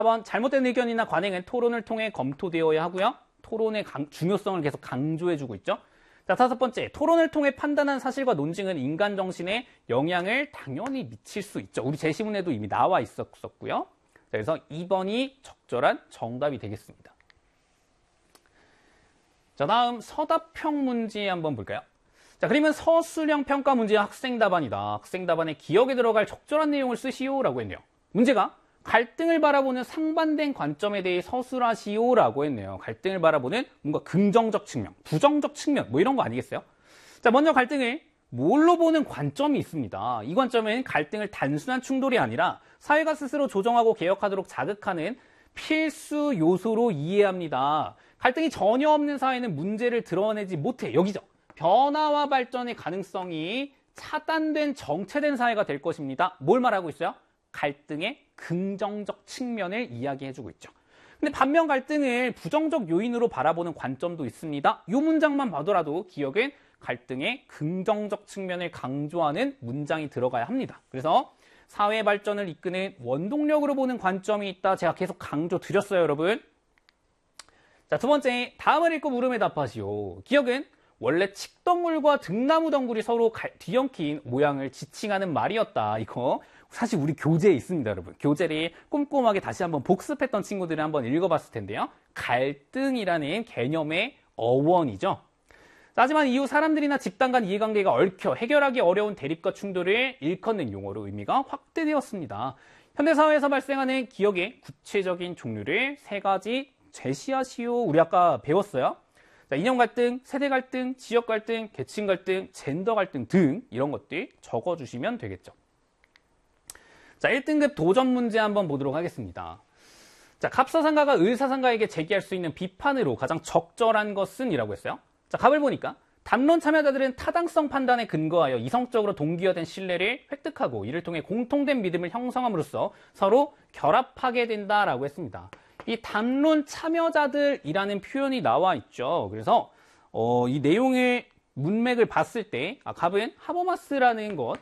4번 잘못된 의견이나 관행은 토론을 통해 검토되어야 하고요. 토론의 중요성을 계속 강조해주고 있죠. 자, 5번째, 토론을 통해 판단한 사실과 논증은 인간 정신에 영향을 당연히 미칠 수 있죠. 우리 제시문에도 이미 나와 있었고요. 자, 그래서 2번이 적절한 정답이 되겠습니다. 자, 다음 서답형 문제 한번 볼까요? 자, 그러면 서술형 평가 문제의 학생 답안이다. 학생 답안에 기억에 들어갈 적절한 내용을 쓰시오라고 했네요. 문제가 갈등을 바라보는 상반된 관점에 대해 서술하시오라고 했네요. 갈등을 바라보는 뭔가 긍정적 측면, 부정적 측면 뭐 이런 거 아니겠어요? 자, 먼저 갈등을 뭘로 보는 관점이 있습니다. 이 관점은 갈등을 단순한 충돌이 아니라 사회가 스스로 조정하고 개혁하도록 자극하는 필수 요소로 이해합니다. 갈등이 전혀 없는 사회는 문제를 드러내지 못해. 여기죠. 변화와 발전의 가능성이 차단된 정체된 사회가 될 것입니다. 뭘 말하고 있어요? 갈등의 긍정적 측면을 이야기해주고 있죠. 근데 반면 갈등을 부정적 요인으로 바라보는 관점도 있습니다. 이 문장만 봐더라도 기억엔 갈등의 긍정적 측면을 강조하는 문장이 들어가야 합니다. 그래서 사회 발전을 이끄는 원동력으로 보는 관점이 있다. 제가 계속 강조 드렸어요, 여러분. 자, 2번째, 다음을 읽고 물음에 답하시오. 기억은 원래 칡덩굴과 등나무 덩굴이 서로 뒤엉킨 모양을 지칭하는 말이었다. 이거 사실 우리 교재에 있습니다, 여러분. 교재를 꼼꼼하게 다시 한번 복습했던 친구들이 한번 읽어봤을 텐데요. 갈등이라는 개념의 어원이죠. 하지만 이후 사람들이나 집단 간 이해관계가 얽혀 해결하기 어려운 대립과 충돌을 일컫는 용어로 의미가 확대되었습니다. 현대사회에서 발생하는 기억의 구체적인 종류를 3가지 제시하시오. 우리 아까 배웠어요. 자, 이념 갈등, 세대 갈등, 지역 갈등, 계층 갈등, 젠더 갈등 등 이런 것들 적어주시면 되겠죠. 자, 1등급 도전 문제 한번 보도록 하겠습니다. 자, 갑사상가가 을사상가에게 제기할 수 있는 비판으로 가장 적절한 것은 이라고 했어요. 자, 갑을 보니까 담론 참여자들은 타당성 판단에 근거하여 이성적으로 동기화된 신뢰를 획득하고 이를 통해 공통된 믿음을 형성함으로써 서로 결합하게 된다라고 했습니다. 이 담론 참여자들이라는 표현이 나와 있죠. 그래서 이 내용의 문맥을 봤을 때 갑은 하버마스라는 것,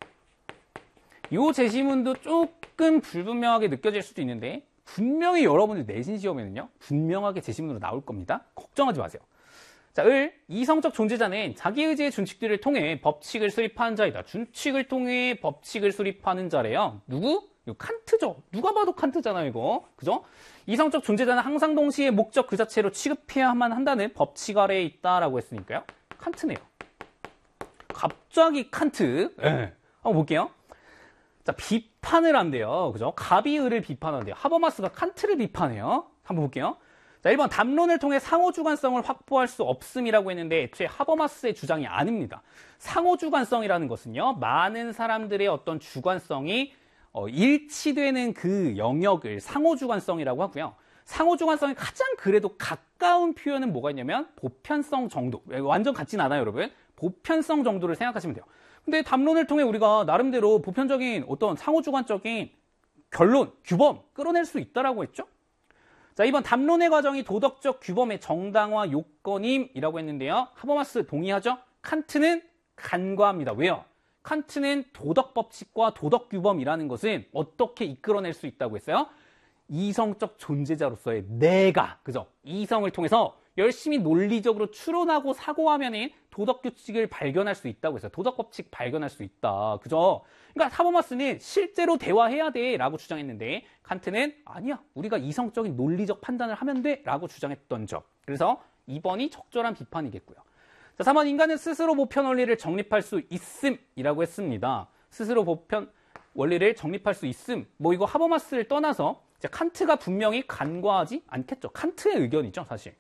이 제시문도 조금 불분명하게 느껴질 수도 있는데 분명히 여러분들 내신 시험에는요 분명하게 제시문으로 나올 겁니다. 걱정하지 마세요. 자, 이성적 존재자는 자기 의지의 준칙들을 통해 법칙을 수립하는 자이다. 준칙을 통해 법칙을 수립하는 자래요. 누구? 이거 칸트죠. 누가 봐도 칸트잖아요, 이거. 그죠? 이성적 존재자는 항상 동시에 목적 그 자체로 취급해야만 한다는 법칙 아래에 있다라고 했으니까요. 칸트네요. 갑자기 칸트. 네. 한번 볼게요. 자, 비판을 한대요. 그죠? 갑이 을을 비판한대요. 하버마스가 칸트를 비판해요. 한번 볼게요. 자, 1번 담론을 통해 상호주관성을 확보할 수 없음이라고 했는데 애초에 하버마스의 주장이 아닙니다. 상호주관성이라는 것은요, 많은 사람들의 어떤 주관성이 일치되는 그 영역을 상호주관성이라고 하고요. 상호주관성이 가장 그래도 가까운 표현은 뭐가 있냐면 보편성 정도. 완전 같진 않아요, 여러분. 보편성 정도를 생각하시면 돼요. 근데 담론을 통해 우리가 나름대로 보편적인 어떤 상호주관적인 결론, 규범 끌어낼 수 있다라고 했죠. 자, 이번 담론의 과정이 도덕적 규범의 정당화 요건임이라고 했는데요. 하버마스 동의하죠? 칸트는 간과합니다. 왜요? 칸트는 도덕법칙과 도덕규범이라는 것은 어떻게 이끌어낼 수 있다고 했어요? 이성적 존재자로서의 내가, 그죠? 이성을 통해서 열심히 논리적으로 추론하고 사고하면은 도덕규칙을 발견할 수 있다고 했어요. 도덕법칙 발견할 수 있다. 그죠? 그러니까 하버마스는 실제로 대화해야 돼 라고 주장했는데 칸트는 아니야. 우리가 이성적인 논리적 판단을 하면 돼 라고 주장했던 점. 그래서 2번이 적절한 비판이겠고요. 자, 3번 인간은 스스로 보편 원리를 정립할 수 있음이라고 했습니다. 스스로 보편 원리를 정립할 수 있음. 뭐 이거 하버마스를 떠나서 이제 칸트가 분명히 간과하지 않겠죠. 칸트의 의견이죠, 사실.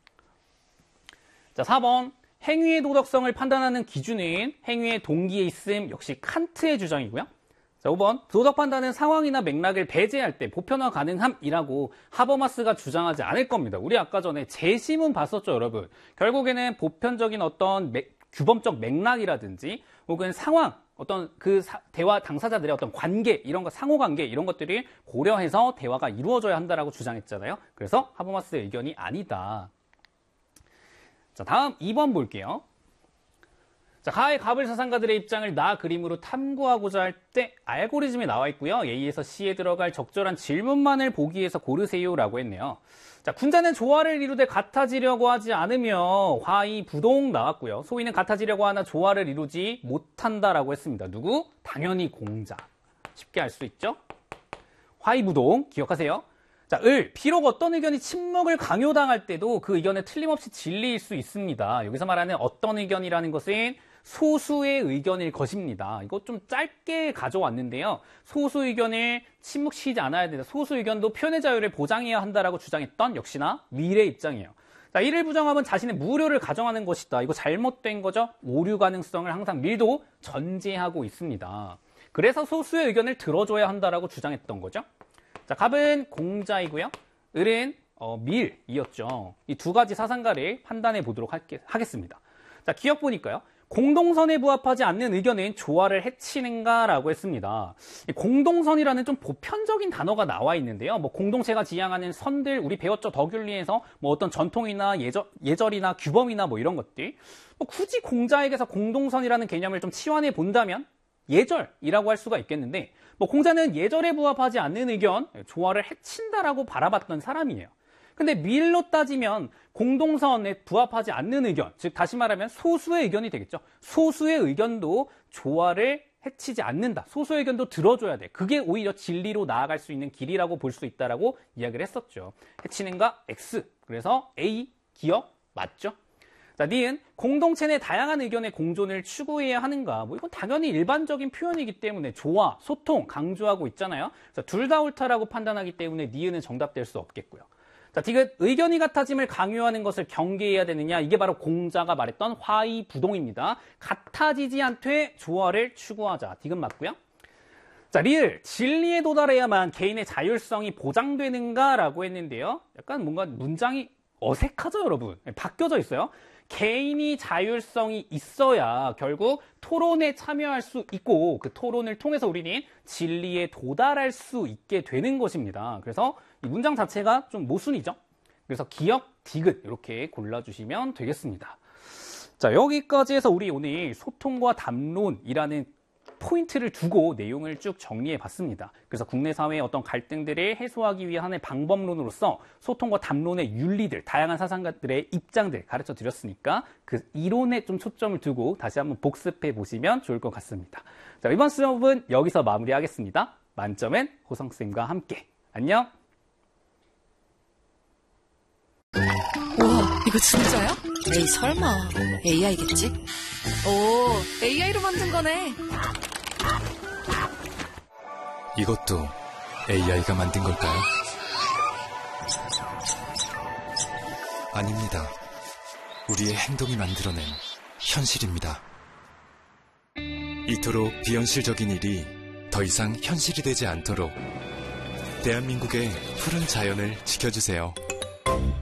자, 4번 행위의 도덕성을 판단하는 기준은 행위의 동기에 있음. 역시 칸트의 주장이고요. 자, 5번 도덕 판단은 상황이나 맥락을 배제할 때 보편화 가능함이라고 하버마스가 주장하지 않을 겁니다. 우리 아까 전에 제시문 봤었죠, 여러분. 결국에는 보편적인 어떤 규범적 맥락이라든지 혹은 상황, 어떤 그 대화 당사자들의 어떤 관계, 이런 거 상호관계 이런 것들이 고려해서 대화가 이루어져야 한다라고 주장했잖아요. 그래서 하버마스의 의견이 아니다. 자, 다음 2번 볼게요. 자, 가의 갑을 사상가들의 입장을 나 그림으로 탐구하고자 할 때 알고리즘에 나와 있고요. A에서 C에 들어갈 적절한 질문만을 보기 위해서 고르세요라고 했네요. 자, 군자는 조화를 이루되 같아지려고 하지 않으며 화이부동 나왔고요. 소위는 같아지려고 하나 조화를 이루지 못한다라고 했습니다. 누구? 당연히 공자. 쉽게 알 수 있죠? 화이부동 기억하세요. 자, 비록 어떤 의견이 침묵을 강요당할 때도 그 의견은 틀림없이 진리일 수 있습니다. 여기서 말하는 어떤 의견이라는 것은 소수의 의견일 것입니다. 이거 좀 짧게 가져왔는데요. 소수 의견을 침묵시키지 않아야 된다. 소수 의견도 표현의 자유를 보장해야 한다라고 주장했던 역시나 밀의 입장이에요. 자, 이를 부정하면 자신의 무료를 가정하는 것이다. 이거 잘못된 거죠. 오류 가능성을 항상 밀도 전제하고 있습니다. 그래서 소수의 의견을 들어줘야 한다라고 주장했던 거죠. 자, 갑은 공자이고요. 을은 밀이었죠. 이 두 가지 사상가를 판단해 보도록 하겠습니다. 자, 기억 보니까요. 공동선에 부합하지 않는 의견은 조화를 해치는가라고 했습니다. 공동선이라는 좀 보편적인 단어가 나와 있는데요. 뭐 공동체가 지향하는 선들 우리 배웠죠. 덕윤리에서 뭐 어떤 전통이나 예절이나 규범이나 뭐 이런 것들. 뭐 굳이 공자에게서 공동선이라는 개념을 좀 치환해 본다면 예절이라고 할 수가 있겠는데 뭐 공자는 예절에 부합하지 않는 의견, 조화를 해친다라고 바라봤던 사람이에요. 근데 밀로 따지면 공동선에 부합하지 않는 의견, 즉 다시 말하면 소수의 의견이 되겠죠. 소수의 의견도 조화를 해치지 않는다. 소수의 의견도 들어줘야 돼. 그게 오히려 진리로 나아갈 수 있는 길이라고 볼 수 있다라고 이야기를 했었죠. 해치는가 X. 그래서 A 기억 맞죠? 자, 니은 공동체 내 다양한 의견의 공존을 추구해야 하는가? 뭐 이건 당연히 일반적인 표현이기 때문에 조화, 소통 강조하고 있잖아요. 둘 다 옳다라고 판단하기 때문에 니은은 정답될 수 없겠고요. 자, 디귿 의견이 같아짐을 강요하는 것을 경계해야 되느냐? 이게 바로 공자가 말했던 화이부동입니다. 같아지지 않되 조화를 추구하자. 디귿 맞고요. 자, 리을 진리에 도달해야만 개인의 자율성이 보장되는가라고 했는데요. 약간 뭔가 문장이 어색하죠, 여러분? 바뀌어져 있어요. 개인이 자율성이 있어야 결국 토론에 참여할 수 있고 그 토론을 통해서 우리는 진리에 도달할 수 있게 되는 것입니다. 그래서 이 문장 자체가 좀 모순이죠. 그래서 기역, 디귿 이렇게 골라주시면 되겠습니다. 자, 여기까지 해서 우리 오늘 소통과 담론이라는 포인트를 두고 내용을 쭉 정리해 봤습니다. 그래서 국내 사회의 어떤 갈등들을 해소하기 위한 방법론으로서 소통과 담론의 윤리들, 다양한 사상가들의 입장들 가르쳐 드렸으니까 그 이론에 좀 초점을 두고 다시 한번 복습해 보시면 좋을 것 같습니다. 자, 이번 수업은 여기서 마무리하겠습니다. 만점엔 호성쌤과 함께. 안녕! 우와, 이거 진짜야? 에이, 설마. AI겠지? 오, AI로 만든 거네. 이것도 AI가 만든 걸까요? 아닙니다. 우리의 행동이 만들어낸 현실입니다. 이토록 비현실적인 일이 더 이상 현실이 되지 않도록 대한민국의 푸른 자연을 지켜주세요.